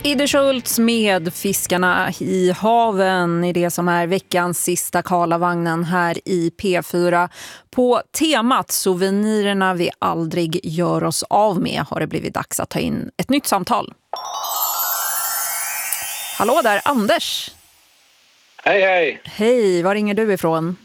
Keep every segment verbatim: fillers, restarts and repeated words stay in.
Idde Schultz med Fiskarna i haven i det som är veckans sista Karlavagnen här i P fyra. På temat souvenirerna vi aldrig gör oss av med har det blivit dags att ta in ett nytt samtal. Hallå där, Anders. Hej, hej. Hej, var ringer du ifrån?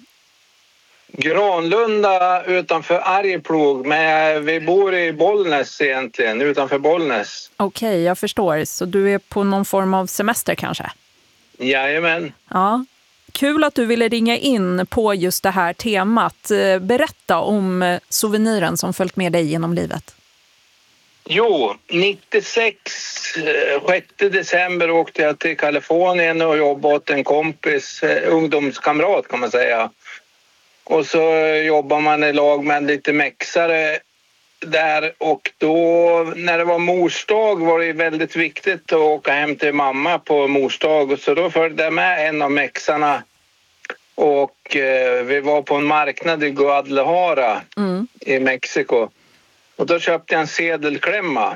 Granlunda utanför Arjeplog, men vi bor i Bollnäs egentligen, utanför Bollnäs. Okej, okay, jag förstår. Så du är på någon form av semester kanske? Jajamän. Ja. Kul att du ville ringa in på just det här temat. Berätta om souveniren som följt med dig genom livet. Jo, nittiosex, sjätte december åkte jag till Kalifornien och jobbade åt en kompis, ungdomskamrat kan man säga. Och så jobbar man i lag med en lite mexare där, och då när det var morsdag var det väldigt viktigt att åka hem till mamma på morsdag, och så då följde jag med en av mexarna och eh, vi var på en marknad i Guadalajara mm. i Mexiko, och då köpte jag en sedelklämma.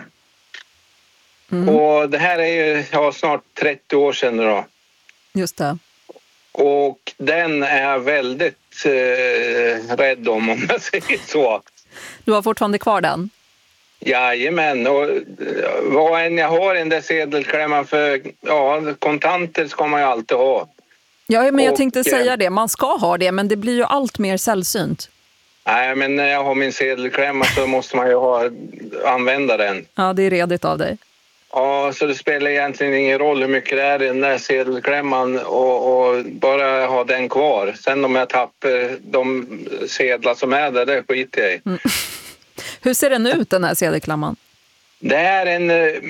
Mm. Och det här är ju ja, snart trettio år sedan då. Just det. Och den är jag väldigt eh, rädd om, om jag säger så. Du har fortfarande kvar den? Jajamän, och vad än jag har i den där sedelklämman, för ja, kontanter ska man ju alltid ha. Ja, men jag och, tänkte säga det, man ska ha det, men det blir ju allt mer sällsynt. Nej, men när jag har min sedelklämma så måste man ju ha, använda den. Ja, det är redigt av dig. Ja, så det spelar egentligen ingen roll hur mycket det är i den där sedelklämman, och, och bara ha den kvar. Sen om jag tappar de sedlar som är där, det skiter jag i. Mm. Hur ser den ut, den här sedelklämman? Det är en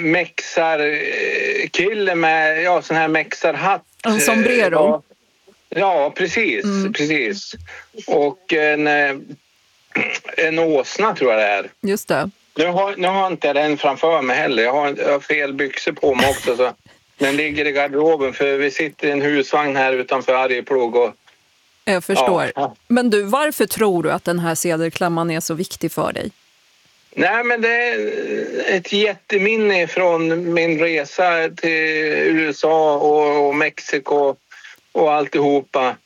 mexarkille med ja, sån här mexarhatt. En sombrero? Ja, ja precis, mm. precis. Och en, en åsna tror jag det är. Just det. Nu har, nu har inte jag den framför mig heller. Jag har, jag har fel byxor på mig också. Så den ligger i garderoben, för vi sitter i en husvagn här utanför Arjeplog. Och, jag förstår. Ja. Men du, varför tror du att den här sedelklämman är så viktig för dig? Nej, men det är ett jätteminne från min resa till U S A och, och Mexiko och alltihopa.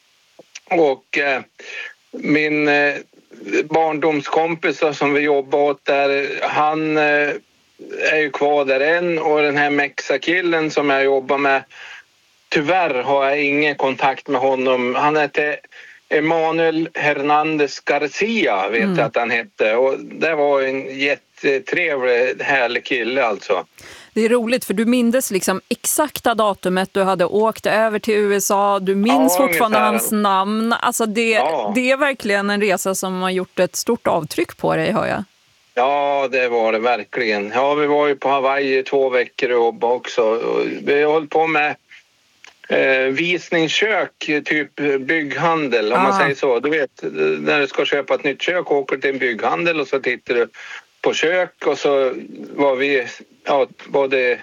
Och eh, min... Eh, barndomskompisar som vi jobbar åt där, han eh, är ju kvar där än, och den här mexakillen som jag jobbar med, tyvärr har jag ingen kontakt med honom. Han heter Emanuel Hernandez Garcia, vet mm. jag att han hette, och det var en jättetrevlig, härlig kille alltså. Det är roligt, för du mindes liksom exakta datumet du hade åkt över till U S A. Du minns ja, fortfarande ungefär hans namn. Alltså det, ja. det är verkligen en resa som har gjort ett stort avtryck på dig, hör jag. Ja, det var det verkligen. Ja, vi var ju på Hawaii två veckor och jobbade också. Vi har hållit på med eh, visningskök, typ bygghandel, om ah. man säger så. Du vet, när du ska köpa ett nytt kök, åker till en bygghandel och så tittar du på kök, och så var vi ja, både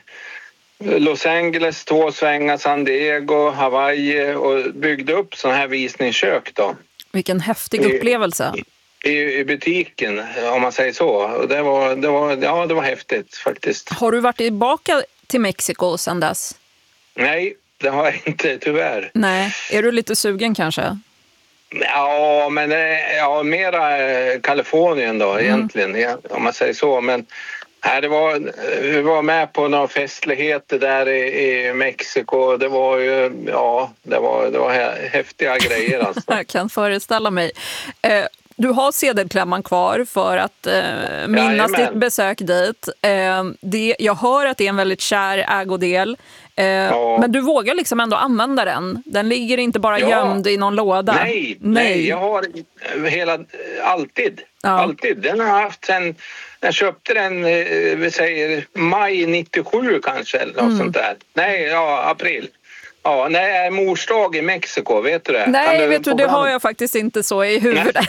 Los Angeles, två svängar, San Diego, Hawaii, och byggde upp sån här visningskök då. Vilken häftig upplevelse. I, i, i butiken, om man säger så. Och det var, det var, ja, det var häftigt faktiskt. Har du varit tillbaka till Mexiko sedan dess? Nej, det har jag inte, tyvärr. Nej, är du lite sugen kanske? Ja, men ja, mera Kalifornien då mm. egentligen, ja, om man säger så. Men nej, det var, vi var med på några festligheter där i, i Mexiko. Det var ju, ja, det var, det var häftiga grejer alltså. Jag kan föreställa mig. Eh, du har sedelklämman kvar för att eh, minnas ja, ditt besök dit. Eh, det, jag hör att det är en väldigt kär ägodel. Eh, ja. Men du vågar liksom ändå använda den. Den ligger inte bara ja. gömd i någon låda. Nej, nej, nej, jag har hela, alltid, ja. alltid. Den har jag haft sen, jag köpte den, vi säger maj nittiosju kanske, eller något mm. sånt där. Nej, ja, april. Ja, nej, morsdag i Mexiko, vet du det? Nej, du vet du, det har jag faktiskt inte så i huvudet.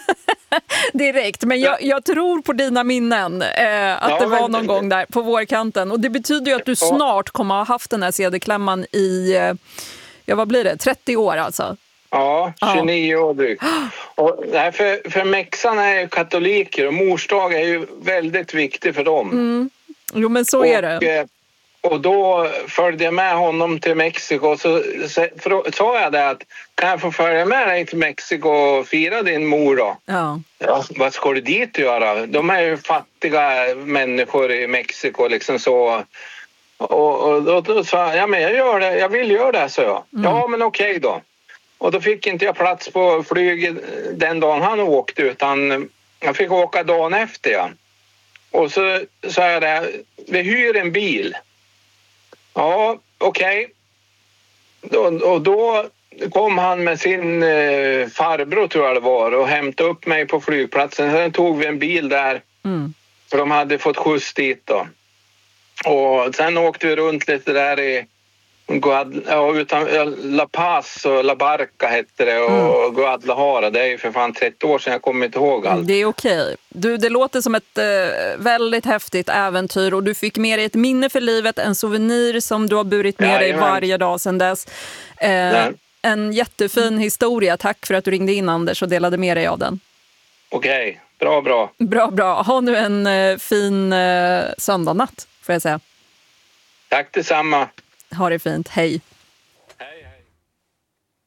Direkt, men jag, jag tror på dina minnen eh, att ja, det var någon men... gång där på vårkanten. Och det betyder ju att du ja. snart kommer ha haft den här sedelklämman i, eh, ja vad blir det, trettio år alltså? Ja, tjugonio ja. år drygt. Och, nej, för, för mexarna är ju katoliker, och morsdag är ju väldigt viktig för dem. Mm. Jo, men så och, är det. och då följde jag med honom till Mexiko. Så sa jag det att kan jag få följa med dig till Mexiko och fira din mor då? Ja. Ja, vad ska du dit göra? De är ju fattiga människor i Mexiko liksom så. Och, och då, då sa jag, ja men jag gör det, jag vill göra det, så jag. Mm. Ja men okej okay då. Och då fick inte jag plats på flyget den dagen han åkte, utan jag fick åka dagen efter. Ja. Och så sa jag det, vi hyr en bil. Ja, okej. Okay. Och då kom han med sin eh, farbror tror jag det var och hämtade upp mig på flygplatsen. Sen tog vi en bil där, mm. för de hade fått skjuts dit då. Och sen åkte vi runt lite där i Guad, ja, utan La Paz och La Barca hette det och mm. Guadalajara. Det är ju för fan trettio år sedan, jag kommer inte ihåg allt. Det är okej. Du, det låter som ett eh, väldigt häftigt äventyr och du fick med dig ett minne för livet, en souvenir som du har burit med ja, dig jajamän. varje dag sedan dess. Eh, en jättefin historia. Tack för att du ringde in, Anders, och delade med dig av den. Okej, okay. bra, bra. Bra, bra. Ha nu en eh, fin eh, söndagnatt, får jag säga. Tack detsamma. Ha det fint. Hej.